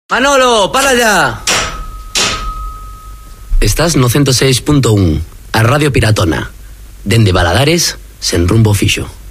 Manolo, para ya. Estás no 106.1, a Radio Piratona. Dende Baladares, sen rumbo fixo.